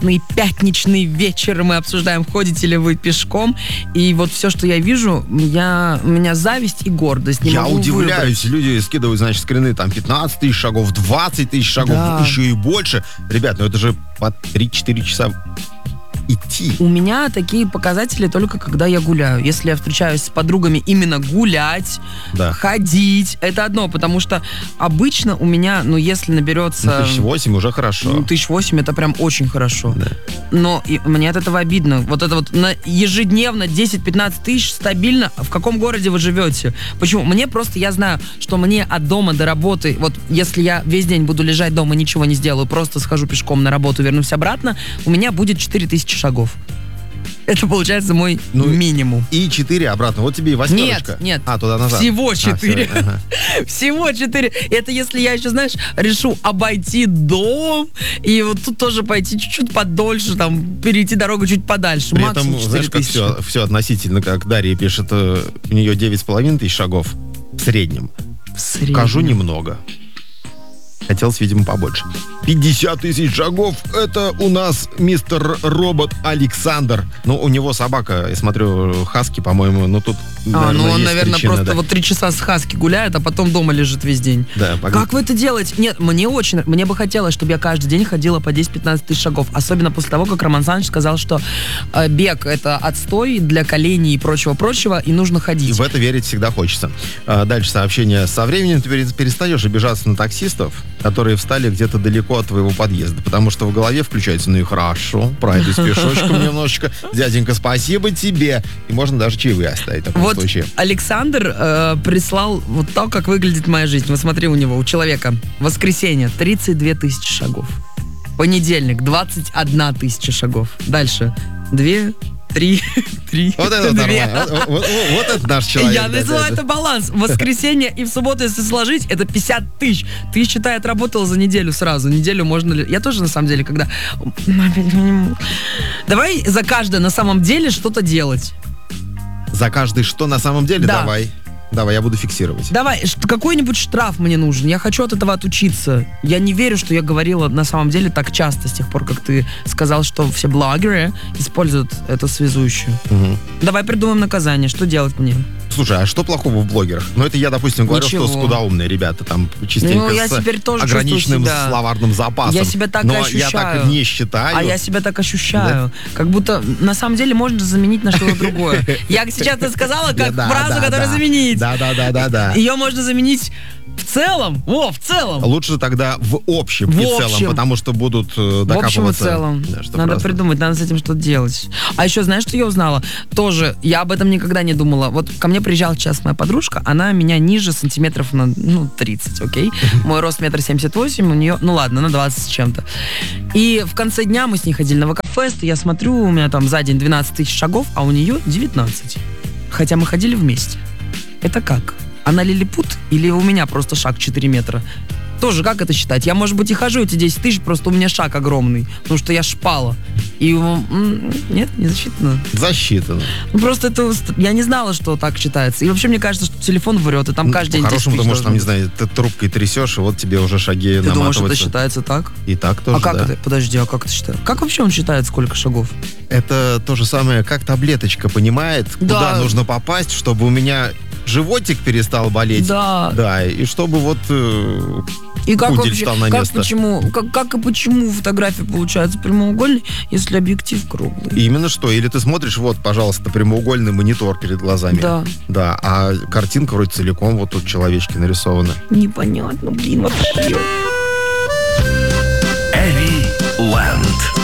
прекрасный пятничный вечер. Мы обсуждаем, ходите ли вы пешком. И вот все, что я вижу, у меня зависть и гордость. Не я могу удивляюсь. выбрать. Люди скидывают, значит, скрины там 15 тысяч шагов, 20 тысяч шагов, Да. еще и больше. Ребят, ну это же по 3-4 часа идти. У меня такие показатели только когда я гуляю. Если я встречаюсь с подругами именно гулять, Да. ходить, это одно, потому что обычно у меня, если наберется... 1008 уже хорошо. 1008 это прям очень хорошо. Да. Но мне от этого обидно. Вот это вот ежедневно 10-15 тысяч стабильно. В каком городе вы живете? Почему? Мне просто, я знаю, что мне от дома до работы, вот если я весь день буду лежать дома, ничего не сделаю, просто схожу пешком на работу, вернусь обратно, у меня будет 4000 шагов. Это получается мой минимум. И 4 обратно. Вот тебе и восьмерочка. Нет. Туда-назад. Всего 4. Всё, ага. Всего 4. Это если я еще, знаешь, решу обойти дом и вот тут тоже пойти чуть-чуть подольше, там, перейти дорогу чуть подальше. При Максимум этом, знаешь, как 4000. все относительно, как Дарья пишет, у нее 9,5 тысяч шагов в среднем. В среднем. Скажу немного. Хотелось, видимо, побольше. 50 тысяч шагов. Это у нас мистер робот Александр. Ну, у него собака, я смотрю, хаски, по-моему, но тут, наверное, он, есть наверное, причина, просто да. вот 3 часа с хаски гуляет, а потом дома лежит весь день. Да, Как вы это делаете? Нет, мне бы хотелось, чтобы я каждый день ходила по 10-15 тысяч шагов. Особенно после того, как Роман Саныч сказал, что бег — это отстой для коленей и прочего-прочего, и нужно ходить. И в это верить всегда хочется. Дальше сообщение. Со временем ты перестаешь обижаться на таксистов, которые встали где-то далеко от твоего подъезда, потому что в голове включается: ну и хорошо, пройдусь пешочком немножечко. Дяденька, спасибо тебе. И можно даже чаевые оставить в таком случае. Александр прислал вот то, как выглядит моя жизнь. Вот смотри, у него, у человека. Воскресенье 32 тысячи шагов. Понедельник 21 тысяча шагов. Дальше 2, 3. Вот это нормально. Вот это наш человек. Я называю это баланс. В воскресенье и в субботу, если сложить, это 50 тысяч. Ты, считай, отработал за неделю сразу. Неделю можно ли... Я тоже, на самом деле, когда... Давай за каждое на самом деле что-то делать. За каждый что на самом деле? Да. Давай, я буду фиксировать. Давай, какой-нибудь штраф мне нужен. Я хочу от этого отучиться. Я не верю, что я говорила на самом деле так часто, с тех пор, как ты сказал, что все блогеры используют эту связующую. Угу. Давай придумаем наказание. Что делать мне? Слушай, а что плохого в блогерах? Ну, это я, допустим, говорю, Ничего. что скудоумные ребята, там, частенько я с теперь тоже ограниченным чувствую себя. словарным запасом. Я себя так и Но ощущаю. я так не считаю. А я себя так ощущаю. Как будто на самом деле можно заменить на что-то другое. Я сейчас это сказала как фразу, которую заменить. Да. Ее можно заменить в целом. В целом. Лучше тогда в общем В и общем. целом, потому что будут В докапываться. общем и целом. Да, что Надо просто. придумать, надо с этим что-то делать. А еще, знаешь, что я узнала? Тоже, я об этом никогда не думала. Вот ко мне приезжала сейчас моя подружка, она меня ниже сантиметров на 30, окей? Мой рост 1,78 м, у нее, на 20 с чем-то. И в конце дня мы с ней ходили на ВК-фест, и я смотрю, у меня там за день 12 тысяч шагов, а у нее 19. Хотя мы ходили вместе. Это как? Она лилипут или у меня просто шаг 4 метра? Тоже как это считать? Я, может быть, и хожу эти 10 тысяч, просто у меня шаг огромный, потому что я шпала. И нет, не засчитано. Засчитано. Просто это... Я не знала, что так считается. И вообще, мне кажется, что телефон врет, и там каждый день 10 По-хорошему, тысяч ты, может, там, должно не знаю, ты трубкой трясешь, и вот тебе уже шаги быть. Ты думаешь, наматываются. это считается так? И так тоже, А как да. это? Подожди, а как это считается? Как вообще он считает, сколько шагов? Это то же самое, как таблеточка понимает, Да. куда нужно попасть, чтобы у меня животик перестал болеть. Да. Да, и чтобы вот И как пудель вообще, встал на место. как и почему фотография получается прямоугольной, если объектив круглый? Именно что. Или ты смотришь, вот, пожалуйста, прямоугольный монитор перед глазами. Да. Да, а картинка вроде целиком вот тут человечки нарисованы. Непонятно, вообще.